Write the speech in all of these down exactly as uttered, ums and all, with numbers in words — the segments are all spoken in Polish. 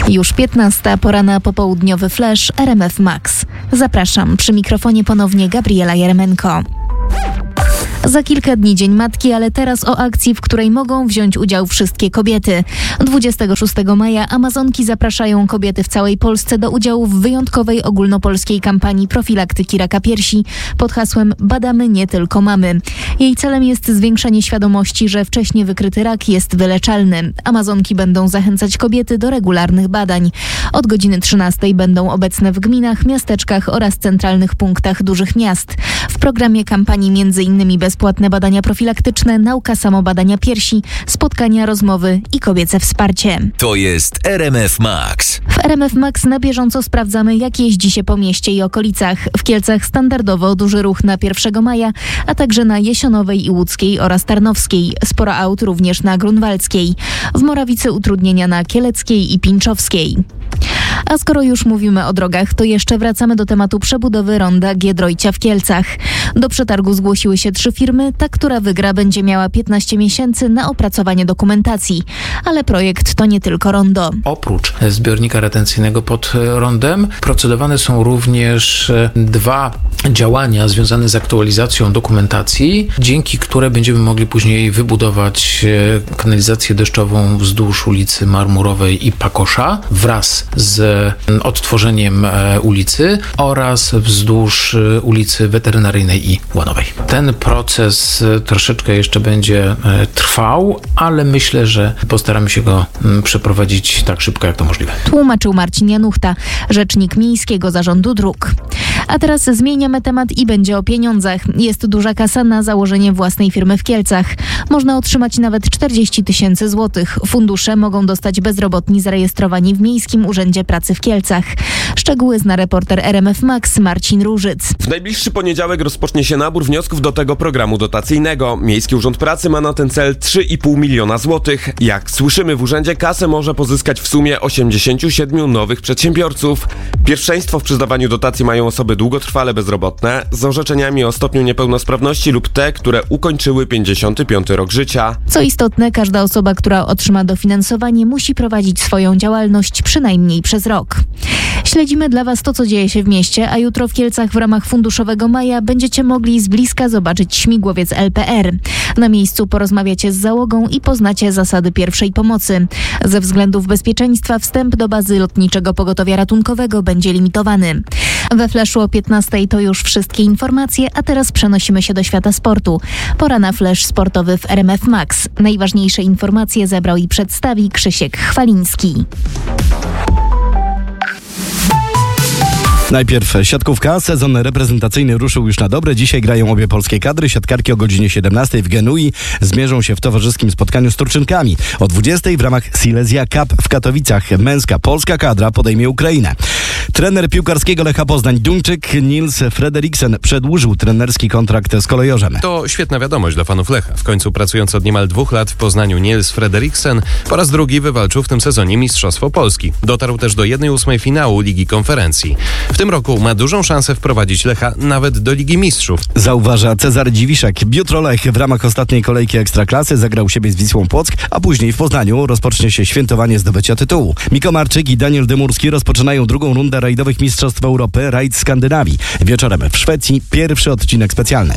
Już piętnasta, pora na popołudniowy flash R M F Max. Zapraszam, przy mikrofonie ponownie Gabriela Jeremenko. Za kilka dni Dzień Matki, ale teraz o akcji, w której mogą wziąć udział wszystkie kobiety. dwudziestego szóstego maja Amazonki zapraszają kobiety w całej Polsce do udziału w wyjątkowej ogólnopolskiej kampanii profilaktyki raka piersi pod hasłem Badamy nie tylko mamy. Jej celem jest zwiększenie świadomości, że wcześnie wykryty rak jest wyleczalny. Amazonki będą zachęcać kobiety do regularnych badań. Od godziny trzynastej będą obecne w gminach, miasteczkach oraz centralnych punktach dużych miast. W programie kampanii między innymi bezpłatne badania profilaktyczne, nauka samobadania piersi, spotkania, rozmowy i kobiece wsparcie. To jest R M F Max. W R M F Max na bieżąco sprawdzamy, jak jeździ się po mieście i okolicach. W Kielcach standardowo duży ruch na pierwszego maja, a także na Jesionowej i Łódzkiej oraz Tarnowskiej. Sporo aut również na Grunwaldzkiej. W Morawicy utrudnienia na Kieleckiej i Pińczowskiej. A skoro już mówimy o drogach, to jeszcze wracamy do tematu przebudowy ronda Giedroycia w Kielcach. Do przetargu zgłosiły się trzy firmy. Ta, która wygra, będzie miała piętnaście miesięcy na opracowanie dokumentacji. Ale projekt to nie tylko rondo. Oprócz zbiornika retencyjnego pod rondem procedowane są również dwa działania związane z aktualizacją dokumentacji, dzięki które będziemy mogli później wybudować kanalizację deszczową wzdłuż ulicy Marmurowej i Pakosza wraz z odtworzeniem ulicy oraz wzdłuż ulicy Weterynaryjnej i Łanowej. Ten proces troszeczkę jeszcze będzie trwał, ale myślę, że postaramy się go przeprowadzić tak szybko, jak to możliwe. Tłumaczył Marcin Januchta, rzecznik Miejskiego Zarządu Dróg. A teraz zmieniamy temat i będzie o pieniądzach. Jest duża kasa na założenie własnej firmy w Kielcach. Można otrzymać nawet czterdzieści tysięcy złotych. Fundusze mogą dostać bezrobotni zarejestrowani w Miejskim Urzędzie Pracy w Kielcach. Szczegóły zna reporter R M F Max Marcin Różyc. W najbliższy poniedziałek rozpocznie się nabór wniosków do tego programu dotacyjnego. Miejski Urząd Pracy ma na ten cel trzy i pół miliona złotych. Jak słyszymy, w urzędzie kasę może pozyskać w sumie osiemdziesięciu siedmiu nowych przedsiębiorców. Pierwszeństwo w przyznawaniu dotacji mają osoby długotrwale bezrobotne z orzeczeniami o stopniu niepełnosprawności lub te, które ukończyły pięćdziesiąty piąty rok życia. Co istotne, każda osoba, która otrzyma dofinansowanie, musi prowadzić swoją działalność przynajmniej przez rok. Śledzimy dla Was to, co dzieje się w mieście, a jutro w Kielcach w ramach Funduszowego Maja będziecie mogli z bliska zobaczyć śmigłowiec L P R. Na miejscu porozmawiacie z załogą i poznacie zasady pierwszej pomocy. Ze względów bezpieczeństwa wstęp do bazy Lotniczego Pogotowia Ratunkowego będzie limitowany. We Flashu o piętnastej to już wszystkie informacje, a teraz przenosimy się do świata sportu. Pora na flash sportowy w R M F Max. Najważniejsze informacje zebrał i przedstawi Krzysiek Chwaliński. Najpierw siatkówka. Sezon reprezentacyjny ruszył już na dobre. Dzisiaj grają obie polskie kadry. Siatkarki o godzinie siedemnastej w Genui zmierzą się w towarzyskim spotkaniu z Turczynkami. O dwudziestej w ramach Silesia Cup w Katowicach męska polska kadra podejmie Ukrainę. Trener piłkarskiego Lecha Poznań Duńczyk Nils Frederiksen przedłużył trenerski kontrakt z kolejorzem. To świetna wiadomość dla fanów Lecha. W końcu pracując od niemal dwóch lat w Poznaniu Nils Frederiksen po raz drugi wywalczył w tym sezonie Mistrzostwo Polski. Dotarł też do jednej ósmej finału Ligi Konferencji. W tym roku ma dużą szansę wprowadzić Lecha nawet do Ligi Mistrzów. Zauważa Cezary Dziwiszek. Jutro Lech w ramach ostatniej kolejki Ekstraklasy zagrał siebie z Wisłą Płock, a później w Poznaniu rozpocznie się świętowanie zdobycia tytułu. Miko Marczyk i Daniel Dymurski rozpoczynają drugą rundę rajdowych Mistrzostw Europy Rajd Skandynawii. Wieczorem w Szwecji pierwszy odcinek specjalny.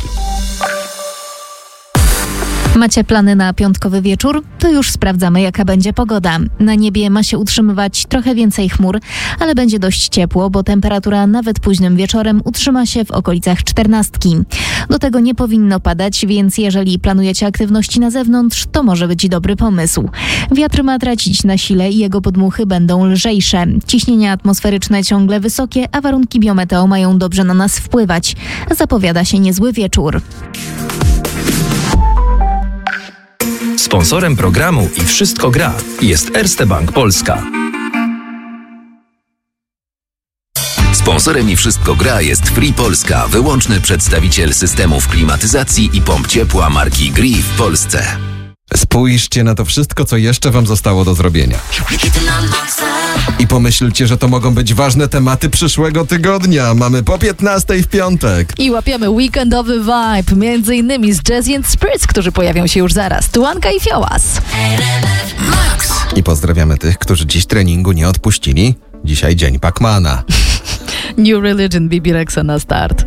Macie plany na piątkowy wieczór? To już sprawdzamy, jaka będzie pogoda. Na niebie ma się utrzymywać trochę więcej chmur, ale będzie dość ciepło, bo temperatura nawet późnym wieczorem utrzyma się w okolicach czternastki. Do tego nie powinno padać, więc jeżeli planujecie aktywności na zewnątrz, to może być dobry pomysł. Wiatr ma tracić na sile i jego podmuchy będą lżejsze. Ciśnienia atmosferyczne ciągle wysokie, a warunki biometeo mają dobrze na nas wpływać. Zapowiada się niezły wieczór. Sponsorem programu i Wszystko gra jest Erste Bank Polska. Sponsorem i Wszystko gra jest Free Polska, wyłączny przedstawiciel systemów klimatyzacji i pomp ciepła marki Gree w Polsce. Spójrzcie na to wszystko, co jeszcze wam zostało do zrobienia. I pomyślcie, że to mogą być ważne tematy przyszłego tygodnia. Mamy po piętnastej w piątek. I łapiemy weekendowy vibe, między innymi z Jazzy and Spirits, którzy pojawią się już zaraz. Tułanka i Fiołas. I pozdrawiamy tych, którzy dziś treningu nie odpuścili. Dzisiaj dzień Pacmana. New Religion, Bibi Rexa na start.